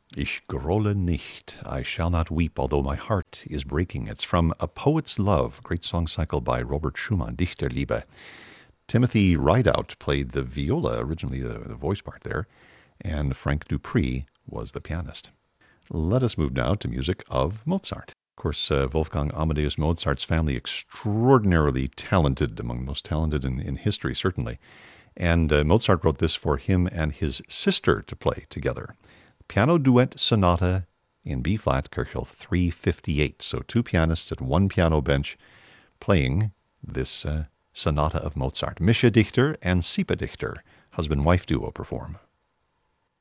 Ich grolle nicht, I shall not weep, although my heart is breaking. It's from A Poet's Love, great song cycle by Robert Schumann, Dichterliebe. Timothy Rideout played the viola, originally the voice part there, and Frank Dupree was the pianist. Let us move now to music of Mozart. Of course, Wolfgang Amadeus Mozart's family extraordinarily talented, among the most talented in history, certainly. And Mozart wrote this for him and his sister to play together. Piano Duet Sonata in B-flat, Köchel 358. So two pianists at one piano bench playing this sonata of Mozart. Mischa Dichter and Sipa Dichter, husband-wife duo, perform.